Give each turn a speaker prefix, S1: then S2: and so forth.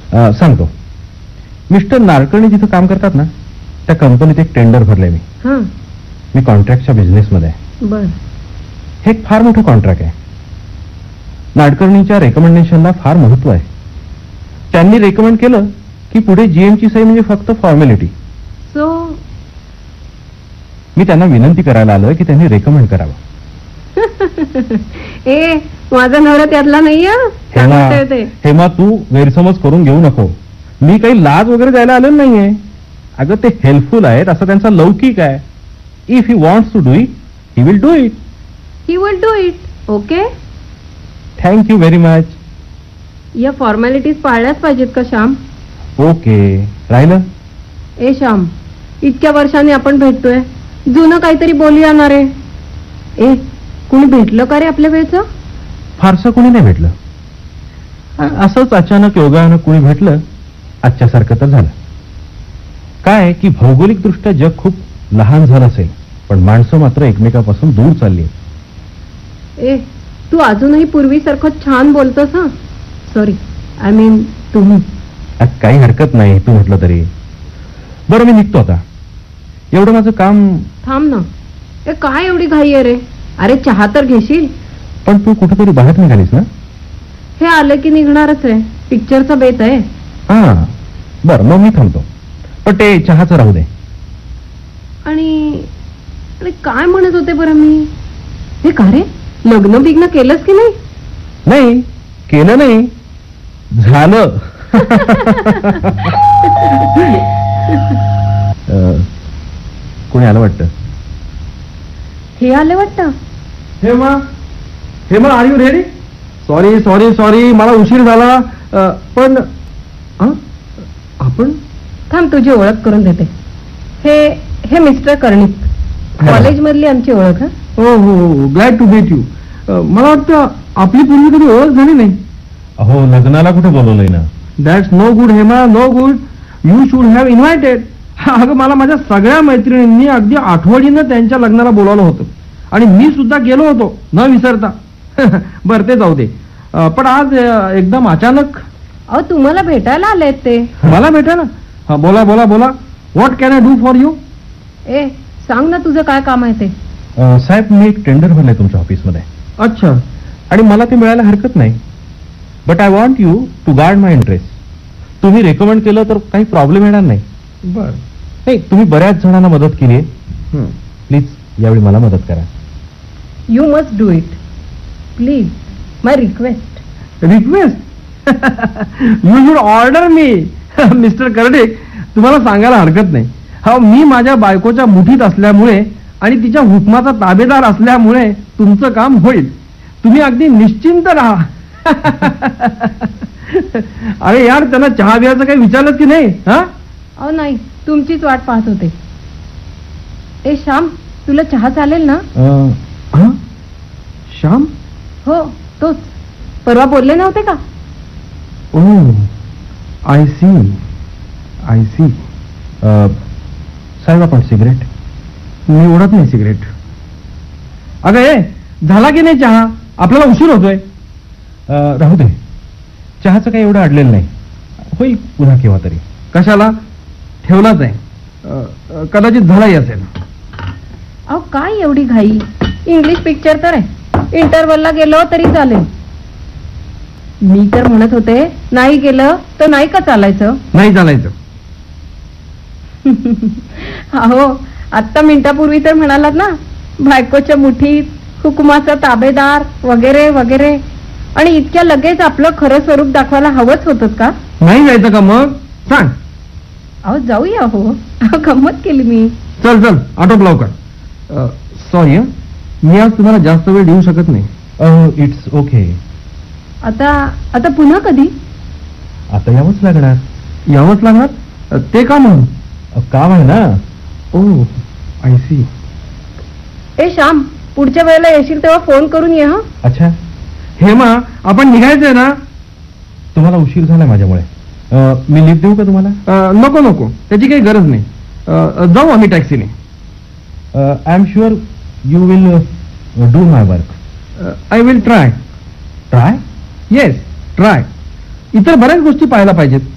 S1: सांगतो. मिस्टर नारकर्णी जिथं काम करतात ना, त्या कंपनीत एक टेंडर भरलंय मी. मी कॉन्ट्रॅक्टच्या बिझनेसमध्ये आहे.
S2: बर.
S1: हे एक फार मोठं कॉन्ट्रॅक्ट आहे. नाडकर्णीच्या रेकमेंडेशनला फार महत्व आहे. त्यांनी रेकमेंड केलं की पुढे जीएमची सही म्हणजे फक्त फॉर्मॅलिटी.
S2: सो
S1: मी त्यांना विनंती करायला आलं की त्यांनी रेकमेंड करावं.
S2: ए माझा नवरा त्यातला नाही.
S1: हेमा, तू गैरसमज करून घेऊ नको. मी काही लाज वगैरे द्यायला आलेलं नाहीये. अगं ते हेल्पफुल आहेत असं त्यांचा लौकिक आहे. If he wants to do it, he will do it.
S2: He will do it. Okay,
S1: thank you very much.
S2: या फॉर्मॅलिटीज पाळल्याच पाहिजेत का श्याम?
S1: ओके, राहिलं.
S2: ए श्याम, इतक्या वर्षांनी आपण भेटतोय, जुनं काहीतरी बोलू येणार आहे. ए कोणी भेटलं का रे आपल्या वेळचं?
S1: फारसं कोणी नाही भेटलं. असंच अचानक योगानं कोणी भेटलं, आजच्यासारखं तर झालं. काय की भौगोलिक दृष्ट्या जग खूप लहान झालं असेल, पण माणसं मात्र एकमेकापासून दूर चालली.
S2: ए तू अजूनही पूर्वीसारखं छान बोलतोस. हा, सॉरी, आय मीन तुम्ही.
S1: काही हरकत नाही तू म्हटलं तरी. बरं, मी निघतो आता. एवढं माझं काम.
S2: थांब ना. ए काय एवढी घाई आहे रे? अरे चहा तर घेशील.
S1: पण तू कुठेतरी बाहेर निघालीस ना?
S2: हे आलं की निघणारच आहे. पिक्चरचा बेत आहे.
S1: हा बरं, मग मी थांबतो. पण ते चहाचं राहू दे.
S2: आणि काय म्हणत होते बरं मी? हे का रे, लग्न बिग्न केलंस की नाही?
S1: नाही केलं नाही, झालं. कोणी आलं वाटतं.
S2: हे आले वाटतं.
S1: Hema, Hema, R you ready? Sorry sorry sorry, मला उशीर झाला. पण आपण.
S2: थांब, तुझी ओळख करून देते. हे हे मिस्टर कर्णिक, कॉलेज मधली आमची ओळख.
S1: हो हो, ग्लॅड टू मीट यू. मला वाटतं आपली पूर्वी कधी ओळख झाली नाही. हो, लग्नाला कुठे बोलवलंय ना. That's no good Hema, no good. You should have invited. अगं मला माझ्या सगळ्या मैत्रिणींनी अगदी आठवणीनं त्यांच्या लग्नाला बोलावलं होतं, आणि मी सुद्धा गेलो होतो न विसरता. बरं ते जाऊ दे. पण आज एकदम अचानक.
S2: अहो तुम्हाला भेटायला आलेत ते.
S1: मला भेटायला? हा, बोला बोला बोला. What can I do for you?
S2: ए सांग ना, तुझं काय काम आहे ते.
S1: साहेब, मी एक टेंडर भरलंय तुमच्या ऑफिसमध्ये. अच्छा. आणि मला ते मिळायला हरकत नाही, but I want you to guard my interest. तुम्ही रेकमेंड केलं तर काही प्रॉब्लेम येणार नाही. बरं. नाही, तुम्ही बऱ्याच जणांना मदत केली आहे. प्लीज यावेळी मला मदत करा.
S2: You must do it please. My request.
S1: Request? You should order me. Mister Karnik, तुम्हाला सांगायला हरकत नाही. हा, मी माझ्या बायकोच्या मुठीत असल्यामुळे आणि तिच्या हुकमाचा ताबेदार असल्यामुळे तुमचं काम होईल. तुम्ही अगदी निश्चिंत राहा. अरे यार, त्यांना चहा बिहाचं काही विचारलंच की नाही? हा,
S2: अहो नाही, तुमचीच वाट पाहत होते. ए श्याम, तुला चहा चालेल ना?
S1: श्याम?
S2: हो, तोच. परवा बोलले नव्हते का?
S1: ओ, आय सी, आय सी. साहेब, आपण सिगरेट? मी ओढत नाही सिगरेट. अगं ए, झाला की नाही चहा? आपल्याला उशीर होतोय. राहू दे, चहाचं काही एवढं अडलेलं नाही. होईल पुन्हा केव्हा तरी. कशाला? ठेवलाच आहे. कदाचित झालाही असेल.
S2: अहो काय एवढी घाई? इंग्लिश पिक्चर तर आहे, इंटरवलला गेलो तरी चालेल. मी तर म्हणत होते, नाही गेलं तर नाही का चालायचं?
S1: नाही चालायचं.
S2: हो, आत्ता मिनिटापूर्वी तर म्हणालात ना, बायकोच्या मुठीत, हुकुमाचा ताबेदार वगैरे वगैरे. आणि इतक्या लगेच आपलं खरं स्वरूप दाखवायला हवंच होतं का?
S1: नाही जायचं का मग? सांग.
S2: अहो जाऊया. हो, गंमत केली मी.
S1: चल चल, आटोप लवकर. सॉरी, मी आज तुम्हाला जास्त वेळ देऊ शकत नाही. It's okay.
S2: आता पुन्हा कधी?
S1: आता यावंच लागणार. यावंच लागणार? ते का म्हणून? काम आहे ना. ओ, आय सी.
S2: ए श्याम, पुढच्या वेळेला येशील तेव्हा फोन करून ये. हा.
S1: अच्छा. हेमा, आपण निघायचंय ना? तुम्हाला उशीर झाला माझ्यामुळे. मी लिफ्ट देऊ का तुम्हाला? नको नको, त्याची काही गरज नाही. जाऊ आम्ही टॅक्सीने. I am sure you will do my work. I will try. Try? Yes, try. इतर बऱ्याच गोष्टी पाहायला पाहिजेत.